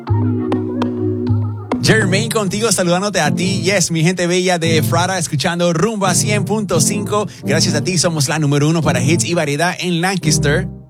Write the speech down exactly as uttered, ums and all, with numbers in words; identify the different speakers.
Speaker 1: Jermaine contigo, saludándote a ti. Yes, mi gente bella de Efrata, escuchando Rumba cien punto cinco. Gracias a ti somos la número uno para hits y variedad en Lancaster.